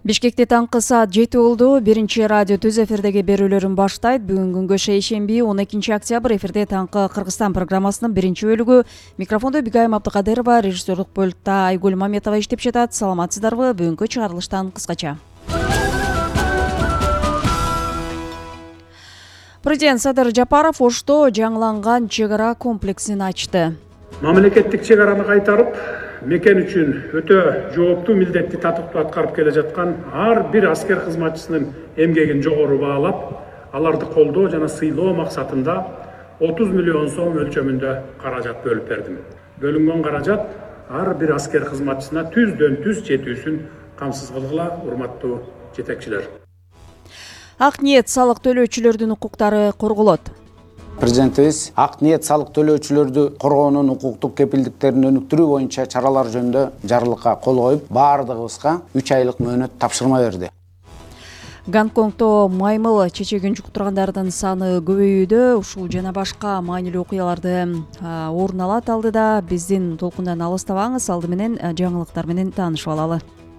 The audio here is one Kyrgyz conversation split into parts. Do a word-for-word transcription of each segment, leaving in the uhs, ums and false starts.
Бишкекте таңкы саат жети болду. Биринчи радио түз эфирдеги берүүлөрүн баштайт. Бүгүн күнгө шейшемби он экинчи октябрь эфирде таңкы Кыргызстан программасынын биринчи бөлүгү. Микрофондо Бигайым Абдыкадырова, режиссерлук пультта Айгүл Маметова иштеп жатат. Саламатсыздарбы? Бүгүнкү чыгарылыштан кыскача. Президент Садыр Жапаров Ошто жаңыланган чек ара комплексин ачты. Мамлекеттик чек араны кайтарып, мекен үчүн өтө жооптуу милдетти татыктуу аткарып келе жаткан ар бир аскер кызматчысынын эмгегин жогору баалап, аларды колдоо жана сыйлоо максатында отуз миллион сом өлчөмүндө каражат бөлүп бердим. Бөлүнгөн каражат ар бир аскер кызматчысына түздөн түз жетүүсүн камсыз кылгыла, урматтуу жетекчилер. Ак ниет салык төлөөчүлөрдүн укуктары корголот. Президентибиз ак ниет салык төлөөчүлөрдү коргоонун укуктук кепилдиктерин өнүктүрүү боюнча чаралар жөнүндө жарлыкка кол коюп, баардыгыбызга үч айлык мөөнөт тапшырма берди. Гонконгдо маймыл чечегин жуктургандардын саны көбөйүүдө. Ушул жана башка маанилүү окуяларды орун алат алдыда. Биздин толкундан алыстабаңыз, алды менен жаңылыктар менен таанышып алалы.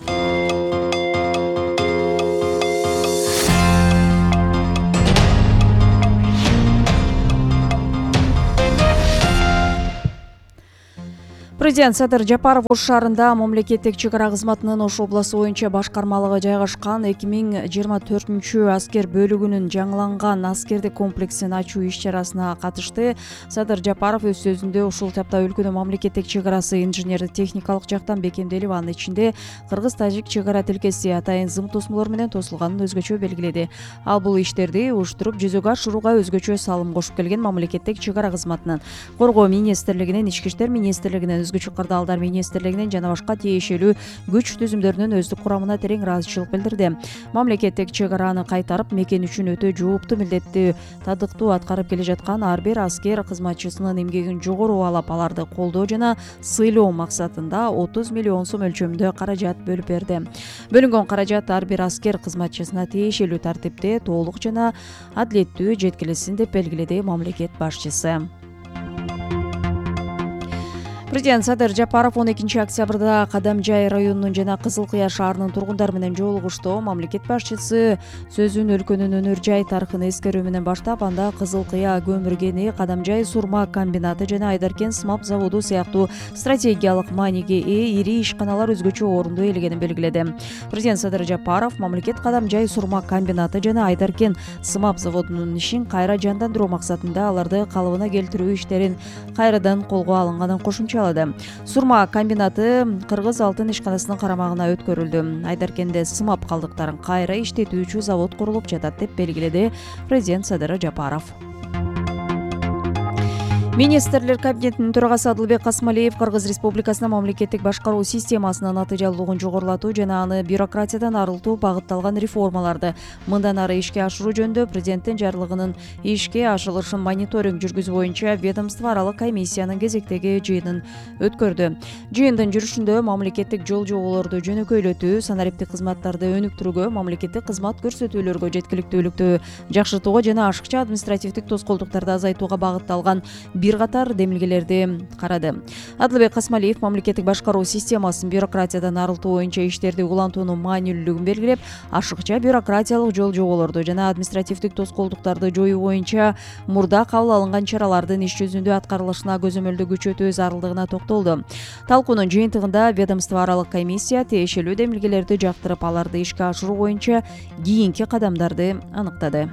Президент Садыр Жапаров Ош шаарында мамлекеттик чек ара кызматынын Ош областы боюнча башкармалыгы жайгашкан эки миң жыйырма төртүнчү аскер бөлүгүнүн жаңыланган аскердик комплексин ачуу иш чарасына катышты. Садыр Жапаров өз сөзүндө ушул тапта өлкөдө мамлекеттик чек арасы инженердик техникалык жактан бекемделип, анын ичинде кыргыз-тажик чек ара тилкеси атайын зым тосмолор менен тосулганын өзгөчө белгиледи. Ал бул иштерди уюштуруп жүзөгө ашырууга өзгөчө салым кошуп келген мамлекеттик чек ара кызматынын, Коргоо министрлигинин, Ички иштер министрлигинин, өзгөчө кырдаалдар министрлигинин жана башка тиешелүү күч түзүмдөрүнүн өздүк курамына терең ыраазычылык билдирди. Мамлекеттик чек араны кайтарып, мекен үчүн өтө жооптуу милдетти татыктуу аткарып келе жаткан ар бир аскер кызматчысынын эмгегин жогору баалап, аларды колдоо жана сыйлоо максатында отуз миллион сом өлчөмүндө каражат бөлүп берди. Бөлүнгөн каражат ар бир аскер кызматчысына тиешелүү тартипте толук жана адилеттүү жеткирилсин деп белгиледи мамлекет башчысы. Президент Садыр Жапаров он экинчи октябрда Кадамжай районунун жана Кызыл Кыя шаарынын тургундар менен жолугушту. Мамлекет башчысы сөзүн өлкөнүн өнөр жай тарыхын эскерүү менен баштап, анда Кызыл Кыя көмүр кени, Кадамжай сурма комбинаты жана Айдаркен сымап заводу сыяктуу стратегиялык мааниге ээ ири ишканалар өзгөчө орунду ээлегенин белгиледи. Президент Садыр Жапаров мамлекет Кадамжай сурма комбинаты жана Айдаркен сымап заводунун ишин кайра жандандыруу максатында аларды калыбына келтирүү иштерин кайрадан колго алынганын кошумчалады. Сурма комбинаты Кыргыз алтын ишканасынын карамагына өткөрүлдү. Айдаркенде сымап калдыктарын кайра иштетүүчү завод курулуп жатат деп белгиледи президент Садыр Жапаров. Министрлер кабинетинин төрагасы Адылбек Касмалиев Кыргыз Республикасынын мамлекеттик башкаруу системасынын натыйжалуулугун жогорулатуу жана аны бюрократиядан арылтуу багытталган реформаларды мындан ары ишке ашыруу жөнүндө президенттин жарлыгынын ишке ашырылышын мониторинг жүргүзүү боюнча ведомство аралык комиссиянын кезектеги жыйынын өткөрдү. Жыйындын жүрүшүндө мамлекеттик жол жоболорду жөнөкөйлөтүү, санариптик кызматтарды өнүктүрүүгө, мамлекеттик кызмат көрсөтүүлөргө жеткиликтүүлүктү жакшыртууга жана ашыкча административдик тоскоолдуктарды азайтууга багытталган бир катар демилгелерди карады. Адылбек Касмалиев мамлекеттик башкаруу системасын бюрократиядан арылтуу боюнча иштерди улантуунун маанилүүлүгүн белгилеп, ашыкча бюрократиялык жол жоболорду жана административдик тоскоолдуктарды жоюу боюнча мурда кабыл алынган чаралардын иш жүзүндө аткарылышына көзөмөлдү күчөтүү зарылдыгына токтолду. Талкуунун жыйынтыгында ведомство аралык комиссия тиешелүү демилгелерди жактырып, аларды ишке ашыруу боюнча кийинки кадамдарды аныктады.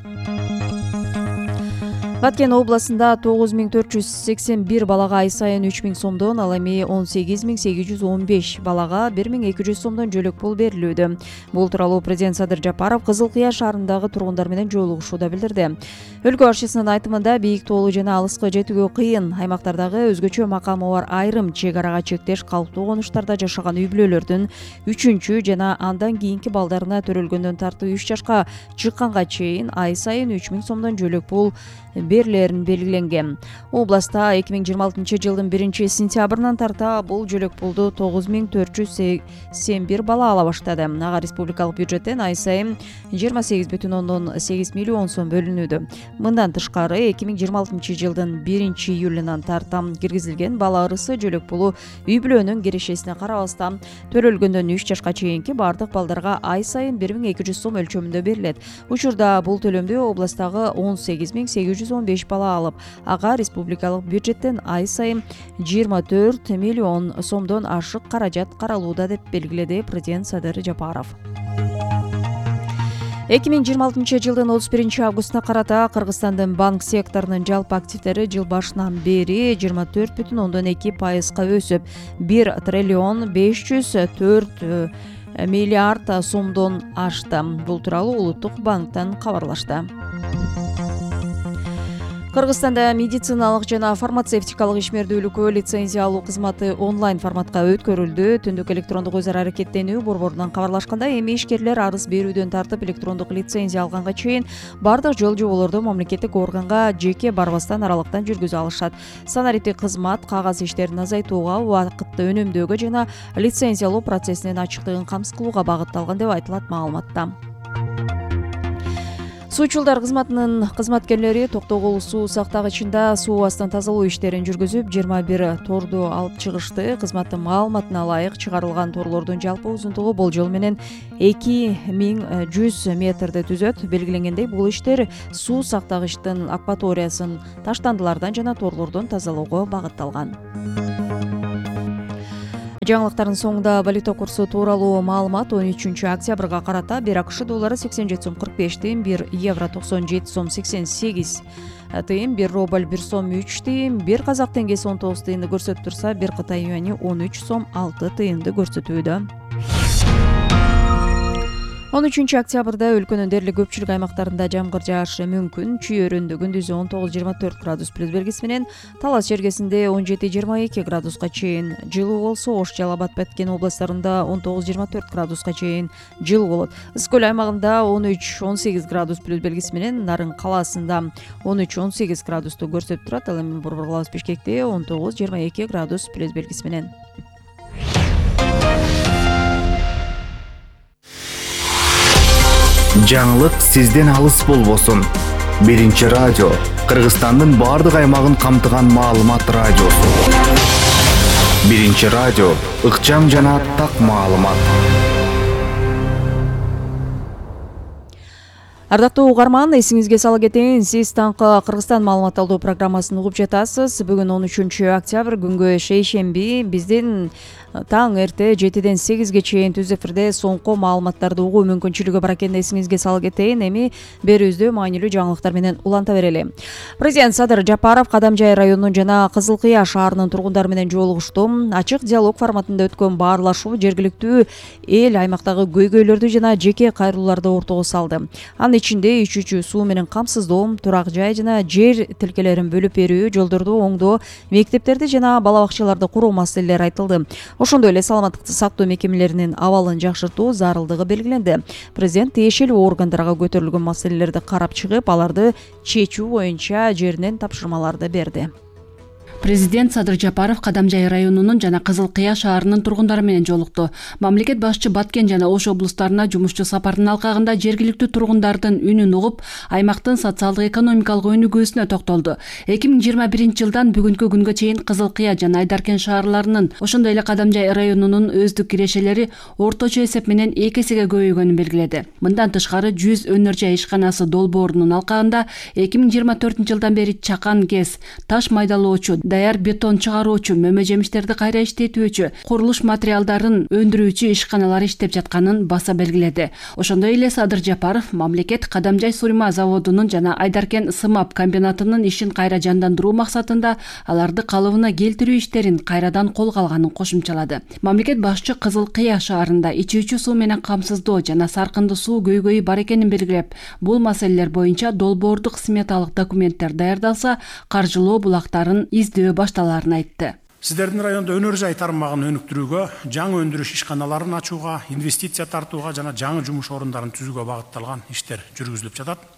Баткен областында тогуз миң төрт жүз сексен бир балага ай сайын үч миң сомдон, ал эми он сегиз миң сегиз жүз он беш балага бир миң эки жүз сомдон жөлөк пул берилүүдө. Бул тууралуу президент Садыр Жапаров Кызыл Кыя шаарындагы тургундар менен жолугушууда билдирди. Өлкө башчысынын айтымында бийик тоолуу жана алыска жетүүгө кыйын аймактардагы өзгөчө макамы бар айрым чек арага чектеш калктуу конуштарда жашаган үй бүлөлөрдүн үчүнчү жана андан кийинки балдарына төрөлгөндөн тартып үч жашка чыкканга чейин ай сайын үч миң сомдон жөлөк пул берилерин белгиленген. Областта эки миң жыйырма алтынчы жылдын биринчи сентябрынан тарта бул жөлөк пулду тогуз миң төрт жүз сексен бир бала ала баштады. Ага республикалык бюджеттен ай сайын жыйырма сегиз бүтүн ондон сегиз миллион сом бөлүнүүдө. Мындан тышкары эки миң жыйырма алтынчы жылдын биринчи июлунан тарта киргизилген бала ырысы жөлөк пулу үй бүлөнүн кирешесине карабастан төрөлгөндөн үч жашка чейинки бардык балдарга ай сайын бир миң эки жүз сом өлчөмүндө берилет. Учурда бул төлөмдү областагы он сегиз миң сегиз жүз он беш бала алып, ага республикалык бюджеттен ай сайын жыйырма төрт миллион сомдон ашык каражат каралууда деп белгиледи президент Садыр Жапаров. эки миң жыйырма алтынчы жылдын отуз биринчи августуна карата Кыргызстандын банк секторунун жалпы активдери жыл башынан бери жыйырма төрт бүтүн ондон эки пайызга өсүп, бир триллион беш жүз төрт миллиард сомдон ашты. Бул тууралуу Улуттук банктан кабарлашты. Кыргызстанда медициналык жана фармацевтикалык ишмердүүлүккө лицензия алуу кызматы онлайн форматка өткөрүлдү. Түндүк электрондук өз ара аракеттенүү борборунан кабарлашкандай, эми ишкерлер арыз берүүдөн тартып электрондук лицензия алганга чейин бардык жол жоболорду мамлекеттик органга жеке барбастан аралыктан жүргүзө алышат. Санариптик кызмат кагаз иштерин азайтууга, убакытты өнөмдөөгө жана лицензия алуу процессинин ачыктыгын камсыз кылууга багытталган деп айтылат маалыматта. Суучулдар кызматынын кызматкерлери Токтогул суу сактагычында суу астын тазалоо иштерин жүргүзүп, жыйырма бир торду алып чыгышты. Кызматтын маалыматына ылайык чыгарылган торлордун жалпы узундугу болжол менен эки миң жүз метрди түзөт. Белгиленгендей, бул иштер суу сактагычтын акваториясын таштандылардан жана торлордон тазалоого багытталган. Жаңылыктардын соңунда валюта курсу тууралуу маалымат. он үчүнчү октябрга карата бир акш доллары сексен жети сом кырк беш тыйын, бир евро токсон жети сом сексен сегиз тыйын, бир рубль бир сом үч тыйын, бир казак теңгеси он тогуз тыйынды көрсөтүп турса, бир Кытай юани он үч сом алты тыйынды көрсөтүүдө. он үчүнчү октябрда өлкөнүн дээрлик көпчүлүк аймактарында жамгыр жаашы мүмкүн. Чүй өрөөндө күндүзү он тогуз жыйырма төрт градус плюс белгиси менен, Талас жергесинде он жети жыйырма эки градуска чейин жылуу болсо, Ош, Жалал Абад, Баткен областарында он тогуз жыйырма төрт градуска чейин жылуу болот. Ысык көл аймагында он үч он сегиз градус плюс белгиси менен, Нарын калаасында он үч он сегиз градусту көрсөтүп турат. Ал эми Борбор калабыз Бишкекте он тогуз жыйырма эки градус плюс белгиси менен. Жаңылык сизден алыс болбосун. Биринчи радио Кыргызстандын бардык аймагын камтыган маалымат радиосу. Биринчи радио ыкчам жана так маалымат. Ардактуу угарман, эсиңизге сала кетейин, сиз таңкы Кыргызстан маалымат алуу программасын угуп жатасыз. Бүгүн он үчүнчү октябрь күнгө шейшемби. Биздин таң эрте жетиден сегизге чейин түз эфирде соңку маалыматтарды угуу мүмкүнчүлүгү бар экенин эсиңизге салып кетейин. Эми берүүбүздө маанилүү жаңылыктар менен уланта берели. Президент Садыр Жапаров Кадамжай районунун жана Кызыл Кыя шаарынын тургундары менен жолугушту. Ачык диалог форматында өткөн баарлашуу жергиликтүү эл аймактагы көйгөйлөрдү жана жеке кайрылууларды ортого салды. Анын ичинде ичүүчү суу менен камсыздоо, турак жай жана жер тилкелерин бөлүп берүү, жолдорду оңдоо, мектептерди жана бала бакчаларды куруу маселелери айтылды. Ошондой эле саламаттыкты сактоо мекемелеринин абалын жакшыртуу зарылдыгы белгиленди. Президент тиешелүү органдарга көтөрүлгөн маселелерди карап чыгып, аларды чечүү боюнча жеринен тапшырмаларды берди. Президент Садыр Жапаров Кадамжай районунун жана Кызыл Кыя шаарынын тургундары менен жолукту. Мамлекет башчы Баткен жана Ош облустарына жумушчу сапардын алкагында жергиликтүү тургундардын үнүн угуп, аймактын социалдык экономикалык өнүгүүсүнө токтолду. эки миң жыйырма биринчи жылдан бүгүнкү күнгө чейин Кызыл Кыя жана Айдаркен шаарларынын, ошондой эле Кадамжай районунун өздүк кирешелери орточо эсеп менен эки эсеге көбөйгөнүн белгиледи. Мындан тышкары жүз өнөр жай ишканасы долбоорунун алкагында эки миң жыйырма төртүнчү жылдан бери чакан кез, таш майдалоочу, даяр бетон чыгаруучу, мөмө жемиштерди кайра иштетүүчү, курулуш материалдарын өндүрүүчү ишканалар иштеп жатканын баса белгиледи. Ошондой эле Садыр Жапаров мамлекет Кадамжай сурма заводунун жана Айдаркен сымап комбинатынын ишин кайра жандандыруу максатында аларды калыбына келтирүү иштерин кайрадан колго алганын кошумчалады. Мамлекет башчы Кызыл Кыя шаарында ичүүчү суу менен камсыздоо жана саркынды суу көйгөйү бар экенин белгилеп, бул маселелер боюнча долбоордук сметалык документтер даярдалса, каржылоо булактарын издөө башталарын айтты. Сиздердин районда өнөр жай тармагын өнүктүрүүгө, жаңы өндүрүш ишканаларын ачууга, инвестиция тартууга жана жаңы жумуш орундарын түзүүгө багытталган иштер жүргүзүлүп жатат.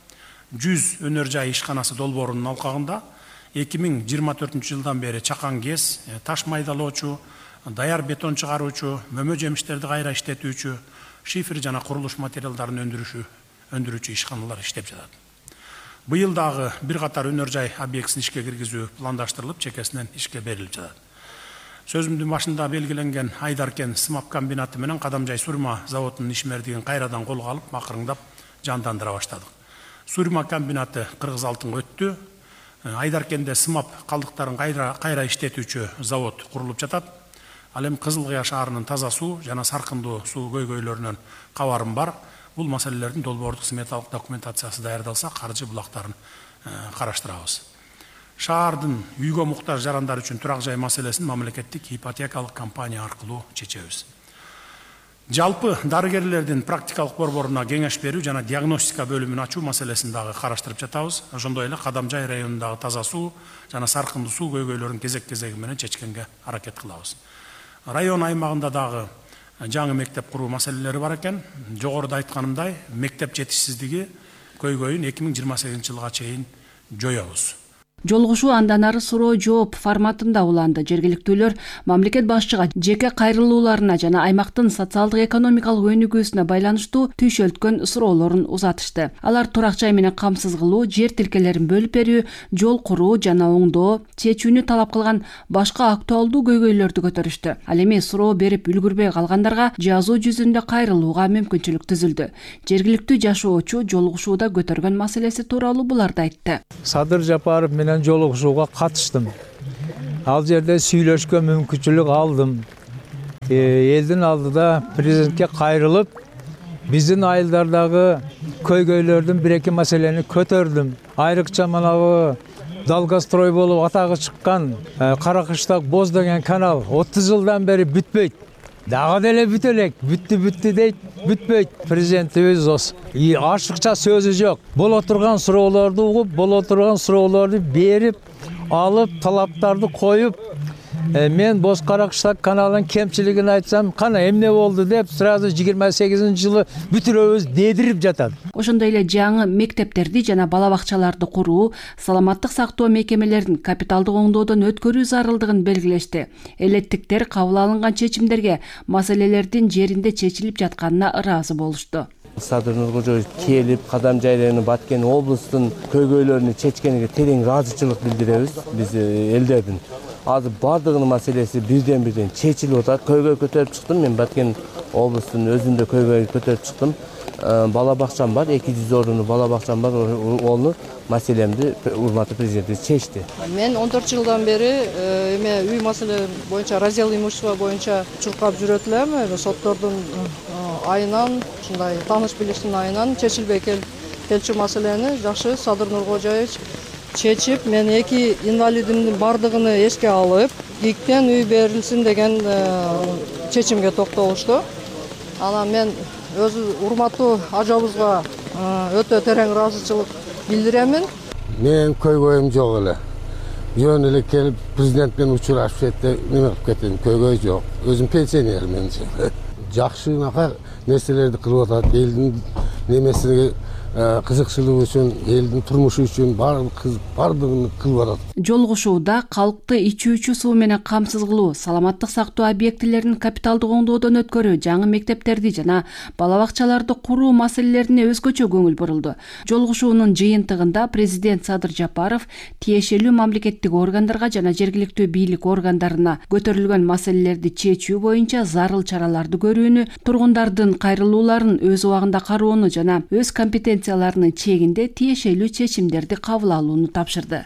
жүз өнөр жай ишканасы долбоорунун алкагында эки миң жыйырма төртүнчү жылдан бери чакан кез, таш майдалоочу, даяр бетон чыгаруучу, мөмө жемиштерди кайра иштетүүчү, шифер жана курулуш материалдарын өндүрүүчү өндүрүүчү ишканалар иштеп жатат. Быйыл дагы бир катар өнөр жай объектисин ишке киргизүү пландаштырылып, чекесинен ишке берилип жатат. Сөзүмдүн башында белгиленген Айдаркен сымап комбинаты менен Кадамжай сурма заводунун ишмердигин кайрадан колго алып, макырыңдап жандандыра баштадык. Сурма комбинаты кыргыз алтынга өттү. Айдаркенде сымап калдыктарын кайра кайра иштетүүчү завод курулуп жатат. Ал эми Кызыл Кыя шаарынын таза суу жана саркындуу суу көйгөйлөрүнөн кабарым бар. Бул маселелердин долбоордук сметалык документациясы даярдалса, каржы булактарын караштырабыз. Шаардын үйгө муктаж жарандар үчүн турак жай маселесин мамлекеттик ипотекалык компания аркылуу чечебиз. Жалпы дарыгерлердин практикалык борборуна кеңеш берүү жана диагностика бөлүмүн ачуу маселесин дагы караштырып жатабыз. Ошондой эле Кадамжай районундагы таза суу жана саркындуу суу көйгөйлөрүн кезек-кезеги менен чечкенге аракет кылабыз. Район аймагында дагы жаңы мектеп куруу маселелери бар экен. Жогоруда айтканымдай, мектеп жетишсиздиги көйгөйүн эки миң жыйырма сегизинчи жылга чейин жоёбуз. Жолугушуу андан ары суроо жооп форматында уланды. Жергиликтүүлөр мамлекет башчыга жеке кайрылууларына жана аймактын социалдык экономикалык өнүгүүсүнө байланыштуу түйшөлткөн суроолорун узатышты. Алар турак жай менен камсыз кылуу, жер тилкелерин бөлүп берүү, жол куруу жана оңдоо чечүүнү талап кылган башка актуалдуу көйгөйлөрдү көтөрүштү. Ал эми суроо берип үлгүрбөй калгандарга жазуу жүзүндө кайрылууга мүмкүнчүлүк түзүлдү. Жергиликтүү жашоочу жолугушууда көтөргөн маселеси тууралуу буларды айтты. Садыр Жапаров менен жолугушууга катыштым. Ал жерде сүйлөшкө мүмкүнчүлүк алдым. Элдин алдыда президентке кайрылып, биздин айылдардагы көйгөйлөрдүн бир эки маселени көтөрдүм. Айрыкча манагы Далгастрой болуп атагы чыккан Каракыштак Боз деген канал отуз жылдан бери бүтпөйт. Дагы деле бүтө элек, бүттү бүттү дейт, бүтпөйт. Президентибиз ос. И ашыкча сөзү жок. Боло турган суроолорду угуп, боло турган суроолорду берип, алып, талаптарды коюп, мен Боз Каракыштак каналынын кемчилигин айтсам, кана эмне болду деп, сразу жыйырма сегизинчи жылы бүтүрөбүз дедирип жатат. Ошондой эле жаңы мектептерди жана бала бакчаларды куруу, саламаттык сактоо мекемелерин капиталдык оңдоодон өткөрүү зарылдыгын белгилешти. Элеттиктер кабыл алынган чечимдерге маселелердин жеринде чечилип жатканына ыраазы болушту. Садыр Нуркожоевич келип, Кадамжай району Баткен облустун көйгөйлөрүнү чечкениге терең ыраазычылык билдиребиз биз элдердин. Азыр бардыгынын маселеси бирден бирден чечилип атат. Көйгөй көтөрүп чыктым, мен Баткен облустунун өзүндө көйгөй көтөрүп чыктым. Бала бакчам бар, эки жүз орунду бала бакчам бар, onu маселемди урматтуу президентибиз чечти. Мен он төрт жылдан бери эме үй маселе боюнча раздел имущества боюнча чуркап жүрөт элем. Соттордун айынан, ушундай тааныш билиштин айынан чечилбей келчү маселени жакшы Садыр Нуркожоевич чечип, мен эки инвалидимдин бардыгыны эске алып, ГИКтен үй берилсин деген чечимге токтолушту. Анан мен өзү урматтуу ажабызга өтө терең ыраазычылык билдиремин. Мен көйгөйүм жок эле. Жөн эле келип президент менен учурашып кетти, неме кылып кеттим, көйгөй жок. Өзүм пенсионер менчи. Жакшынака нерселерди кылып атат, элдин немесине кызыкчылыгы үчүн, элдин турмушу үчүн бардыгын кылып атат. Жолугушууда калкты ичүүчү суу менен камсыз кылуу, саламаттык сактоо объектилерин капиталдык оңдоодон өткөрүү, жаңы мектептерди жана бала бакчаларды куруу маселелерине өзгөчө көңүл бурулду. Жолугушуунун жыйынтыгында президент Садыр Жапаров тиешелүү мамлекеттик органдарга жана жергиликтүү бийлик органдарына көтөрүлгөн маселелерди чечүү боюнча зарыл чараларды көрүүнү, тургундардын кайрылууларын өз убагында кароону жана өз компетенцияларынын чегинде тиешелүү чечимдерди кабыл алууну тапшырды.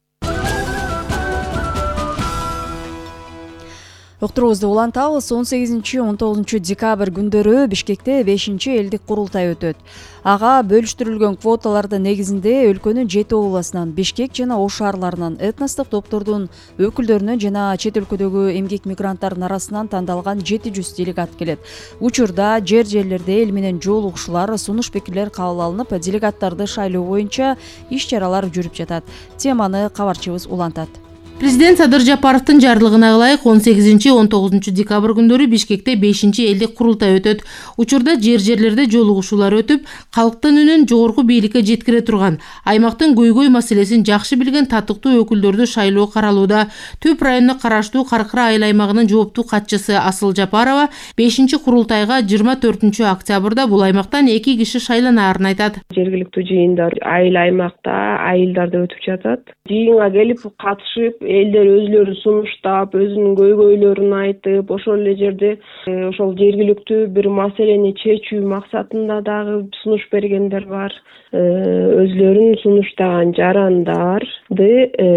Уктуруубузду улантабыз. он сегизинчи он тогузунчу декабрь күндөрү Бишкекте бешинчи элдик курултай өтөт. Ага бөлүштүрүлгөн квоталардын негизинде өлкөнүн жети областынан, Бишкек жана Ош шаарларынан, этностук топтордун өкүлдөрүнөн жана чет өлкөдөгү эмгек мигранттардын арасынан тандалган жети жүз делегат келет. Учурда жер жерлерде эл менен жолугушуулар, сунуш пикирлер кабыл алынып, делегаттарды шайлоо боюнча иш чаралар жүрүп жатат. Теманы кабарчыбыз улантат. Президент Садыр Жапаровдун жарлыгына ылайык он сегизинчи он тогузунчу декабрь күндөрү Бишкекте бешинчи элдик курултай өтөт. Учурда жер-жерлерде жолугушуулар өтүп, калктын үнүн жогорку бийликке жеткире турган, аймактын көйгөй маселесин жакшы билген татыктуу өкүлдөрдү шайлоо каралууда. Түп районуна караштуу Каркыра айыл аймагынын жооптуу катчысы Асыл Жапарова бешинчи курултайга жыйырма төртүнчү октябрда бул аймактан эки киши шайланаарын айтат. Жергиликтүү жыйындар айыл аймакта, айылдарда өтүп жатат. Жыйынга келип катышып, элдер өзлөрү сунуштап, өзүнүн көйгөйлөрүн айтып, ошол эле жерде ошол жергиликтүү бир маселени чечүү максатында дагы сунуш бергендер бар. Өзлөрүн сунуштаган жарандарды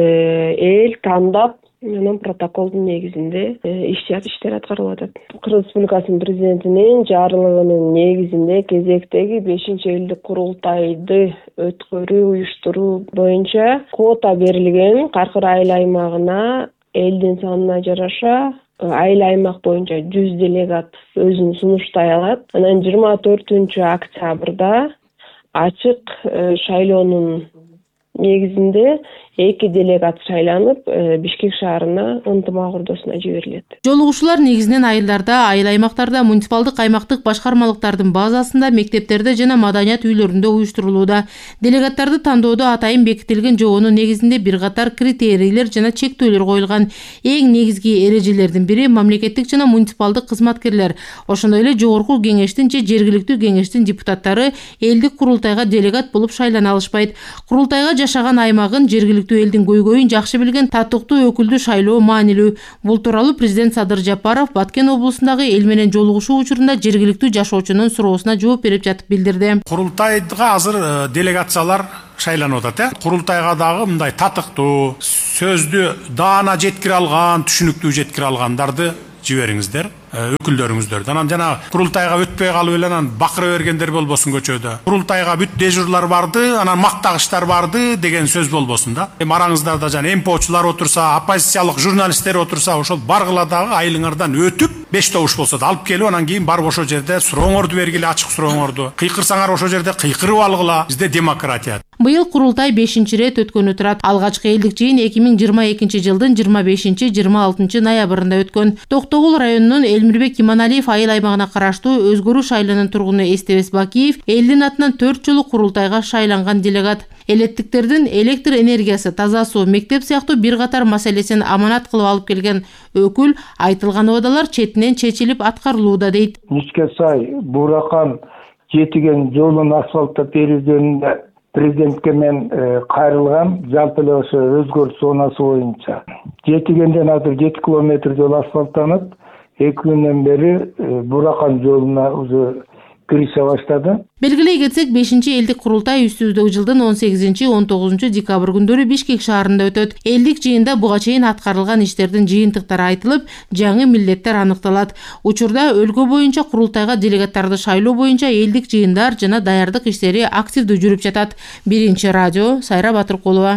эл тандап, анан протоколдун негизинде иштер аткарылып атат. Кыргыз Республикасынын президентинин жарлыгынын негизинде кезектеги бешинчи элдик курултайды өткөрүү, уюштуруу боюнча квота берилген. Каркыра айыл аймагына элдин санына жараша айыл аймак боюнча жүз делегат өзүн сунуштай алат. Анан жыйырма төртүнчү октябрда ачык шайлоонун негизинде эки делегат шайланып, Бишкек шаарына ынтымак ордосуна жиберилет. Жолугушуулар негизинен айылдарда, айыл аймактарда, муниципалдык аймактык башкармалыктардын базасында, мектептерде жана маданият үйлөрүндө уюштурулууда. Делегаттарды тандоодо атайын бекитилген жобонун негизинде бир катар критерийлер жана чектөөлөр коюлган. Эң негизги эрежелердин бири мамлекеттик жана муниципалдык кызматкерлер, ошондой эле жогорку кеңештин же жергиликтүү кеңештин депутаттары элдик курултайга делегат болуп шайлана алышпайт. Курултайга жашаган аймагын, жергиликтүү элдин көйгөйүн жакшы билген татыктуу өкүлдү шайлоо маанилүү. Бул тууралуу президент Садыр Жапаров Баткен облусундагы эл менен жолугушуу учурунда жергиликтүү жашоочунун суроосуна жооп берип жатып билдирди. Курултайга азыр делегациялар шайланып атат. Курултайга дагы мындай татыктуу, сөздү даана жеткире алган, түшүнүктүү жеткире алгандарды жибериңиздер, өкүлдөрүңүздөрдү. Анан жана курултайга өтпөй калып эле анан бакыра бергендер болбосун көчөдө. Курултайга бүт дежурлар барды, анан мактагычтар барды деген сөз болбосун да. Эми араңыздарда жана эмпочулар отурса, оппозициялык журналисттер отурса, ошол баргыла дагы айылыңардан өтүп, беш добуш болсо да алып келип, анан кийин барып ошол жерде сурооңорду бергиле, ачык сурооңорду. Кыйкырсаңар ошол жерде кыйкырып алгыла. Бизде демократия. Быйыл курултай бешинчи ирет өткөнү турат. Алгачкы элдик жыйын эки миң жыйырма экинчи жылдын жыйырма бешинчи жыйырма алтынчы ноябрында өткөн. Токтогул районунун Элмирбек Иманалиев айыл аймагына караштуу Өзгөрүү шайланын тургуну Эстебес Бакиев элдин атынан төрт жолу курултайга шайланган делегат. Элеттиктердин электр энергиясы, таза суу, мектеп сыяктуу бир катар маселесин аманат кылып алып келген өкүл айтылган убадалар четинен чечилип аткарылууда дейт. Ничке сай Буракан жетиген жолун асфальттап берүү жөнүндө президентке мен кайрылгам. Жалпы эле ошо өзгөрүү зонасы боюнча жетигенден азыр жети километр жол асфальттанып, эки күндөн бери Буракан жолуна уже киреше баштады. Белгилей кетсек, бешинчи элдик курултай үстүбүздөгү жылдын он сегизинчи он тогузунчу декабрь күндөрү Бишкек шаарында өтөт. Элдик жыйында буга чейин аткарылган иштердин жыйынтыктары айтылып, жаңы милдеттер аныкталат. Учурда өлкө боюнча курултайга делегаттарды шайлоо боюнча элдик жыйындар жана даярдык иштери активдүү жүрүп жатат. Биринчи радио, Сайра Батыркулова.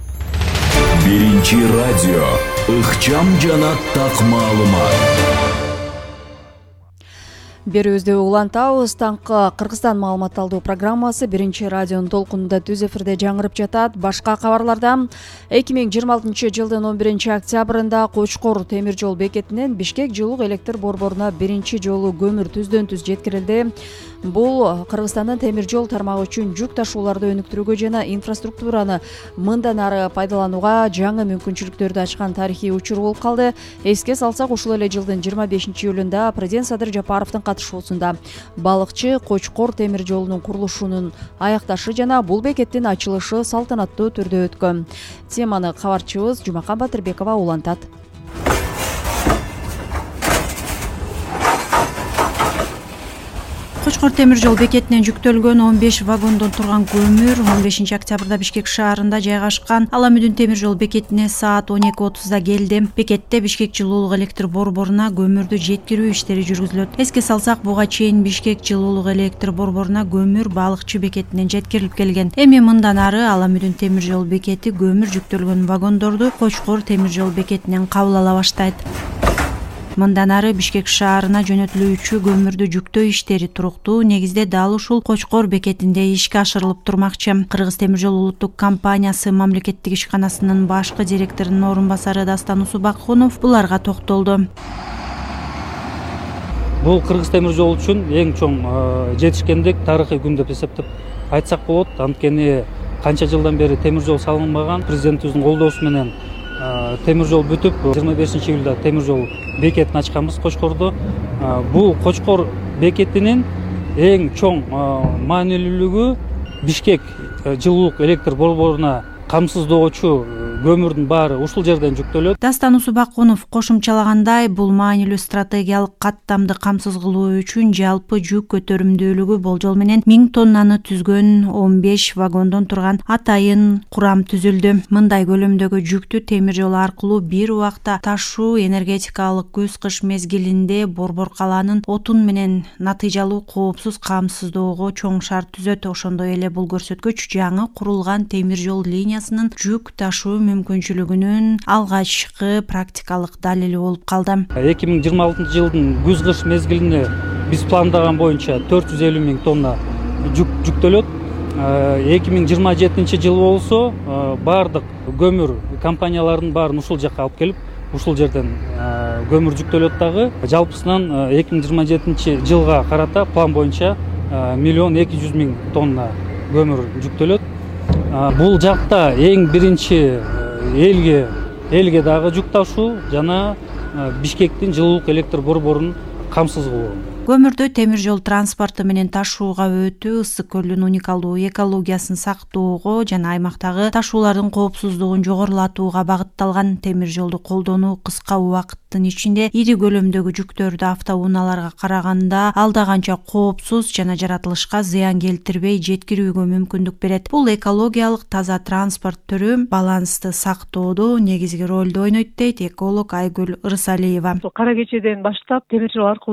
Биринчи радио, ыкчам жана так маалымат. Берүүбүздү улантабыз. Таңкы Кыргызстан маалымат алуу программасы биринчи радионун толкунунда түз эфирде жаңырып жатат. Башка кабарларда эки миң жыйырма алтынчы жылдын он биринчи октябрында Кочкор темир жол бекетинен Бишкек жылук электр борборуна биринчи жолу көмүр түздөн түз жеткирилди. Бул Кыргызстандын темир жол тармагы үчүн жүк ташууларды өнүктүрүүгө жана инфраструктураны мындан ары пайдаланууга жаңы мүмкүнчүлүктөрдү ачкан тарыхый учур болуп калды. Эске салсак, ушул эле жылдын жыйырма бешинчи июлунда президент Садыр Жапаровдун катышуусунда балыкчы Кочкор темир жолунун курулушунун аякташы жана бул бекеттин ачылышы салтанаттуу түрдө өткөн. Теманы кабарчыбыз Жумакан Батырбекова улантат. Кочкор темир жол бекетинен жүктөлгөн он беш вагондон турган көмүр он бешинчи октябрда Бишкек шаарында жайгашкан Аламүдүн темир жол бекетине саат он эки отузда келди. Бекетте Бишкек жылуулук электр борборуна көмүрдү жеткирүү иштери жүргүзүлөт. Эске салсак, буга чейин Бишкек жылуулук электр борборуна көмүр балыкчы бекетинен жеткирилип келген. Эми мындан ары Аламүдүн темир жол бекети көмүр жүктөлгөн вагондорду Кочкор темир жол бекетинен кабыл ала баштайт. Мындан ары Бишкек шаарына жөнөтүлүүчү көмүрдү жүктөө иштери туруктуу негизде дал ушул Кочкор бекетинде ишке ашырылып турмакчы. Кыргыз темир жол улуттук компаниясы мамлекеттик ишканасынын башкы директорунун орун басары Дастан Усубакунов буларга токтолду. Бул Кыргыз темир жол үчүн эң чоң жетишкендик, тарыхый күн деп эсептеп айтсак болот. Анткени канча жылдан бери темир жол салынбаган, президентибиздин колдоосу менен темир жол бүтүп, жыйырма бешинчи июлда темир жол бекетин ачканбыз Кочкордо. Бул Кочкор бекетинин эң чоң маанилүүлүгү Бишкек жылуулук электр борборуна камсыздоочу көмүрдүн баары ушул жерден жүктөлөт. Дастан Усубакунов кошумчалагандай, бул маанилүү стратегиялык каттамды камсыз кылуу үчүн жалпы жүк көтөрүмдүүлүгү болжол менен миң тоннаны түзгөн он беш вагондон турган атайын курам түзүлдү. Мындай көлөмдөгү жүктү темир жол аркылуу бир убакта ташуу энергетикалык күз-кыш мезгилинде Борбор калаанын отун менен натыйжалуу коопсуз камсыздоого чоң шарт түзөт. Ошондой эле бул көрсөткүч жаңы курулган темир жол линиясынын жүк ташуу мүмкүнчүлүгүнүн алгачкы практикалык далили болуп калды. эки миң жыйырма алтынчы жылдын күз-кыш мезгилине биз пландаган боюнча төрт жүз элүү миң тонна жүк жүктөлөт. эки миң жыйырма жетинчи жыл болсо баардык көмүр компанияларынын баарын ушул жакка алып келип, ушул жерден көмүр жүктөлөт дагы. Жалпысынан эки миң жыйырма жетинчи жылга карата план боюнча миллион эки жүз миң тонна көмүр жүктөлөт. Бул жакта эң биринчи элге элге дагы жүк ташуу жана Бишкектин жылуулук электр борборун камсыз кылуу. Көмүрдү темир жол транспорту менен ташууга өтүү ысык көлдүн уникалдуу экологиясын сактоого жана аймактагы ташуулардын коопсуздугун жогорулатууга багытталган. Темир жолду колдонуу кыска убакыттын ичинде ири көлөмдөгү жүктөрдү автоунааларга караганда алда канча коопсуз жана жаратылышка зыян келтирбей жеткирүүгө мүмкүндүк берет. Бул экологиялык таза транспорт түрү балансты сактоодо негизги ролду ойнойт дейт эколог Айгүл Ырсалиева. Кара кечеден баштап темир жол аркылуу